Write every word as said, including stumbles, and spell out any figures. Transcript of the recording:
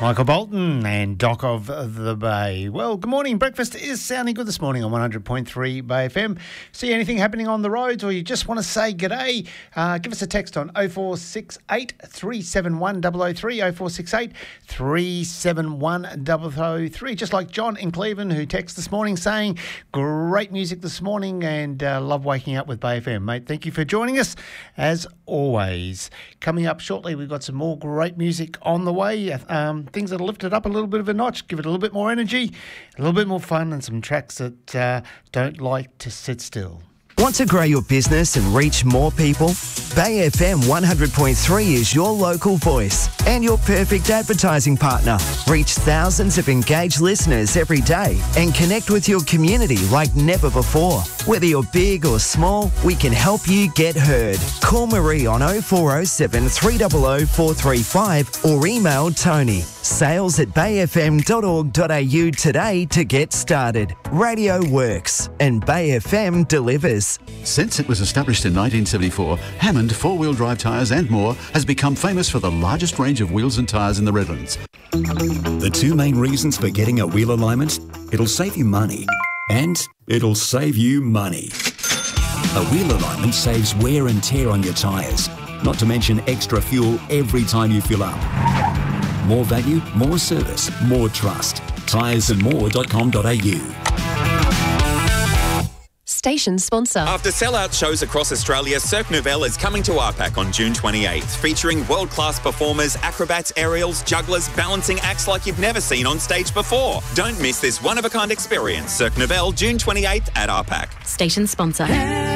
Michael Bolton and Doc of the Bay. Well, good morning. Breakfast is sounding good this morning on one hundred point three Bay F M. See anything happening on the roads, or you just want to say g'day? Uh, give us a text on oh four six eight, three seven one, double oh three, oh four six eight, three seven one, double oh three. Just like John in Cleveland, who texted this morning saying, great music this morning and uh, love waking up with Bay F M. Mate, thank you for joining us, as always. Coming up shortly, we've got some more great music on the way. Um, things that are lifted up a little bit of a notch, give it a little bit more energy, a little bit more fun, and some tracks that uh, don't like to sit still. Want to grow your business and reach more people? Bay F M one hundred point three is your local voice and your perfect advertising partner. Reach thousands of engaged listeners every day and connect with your community like never before. Whether you're big or small, we can help you get heard. Call Marie on oh four oh seven, three hundred, four three five or email Tony. Sales at bay f m dot org dot a u today to get started. Radio works and Bay F M delivers. Since it was established in nineteen seventy-four, Hammond four-wheel drive tyres and more has become famous for the largest range of wheels and tyres in the Redlands. The two main reasons for getting a wheel alignment: it'll save you money and it'll save you money. A wheel alignment saves wear and tear on your tyres, not to mention extra fuel every time you fill up. More value, more service, more trust. tyres and more dot com dot a u. Station sponsor. After sellout shows across Australia, Cirque Nouvelle is coming to R PAC on June twenty-eighth, featuring world-class performers, acrobats, aerials, jugglers, balancing acts like you've never seen on stage before. Don't miss this one-of-a-kind experience. Cirque Nouvelle, June twenty-eighth at R PAC. Station sponsor.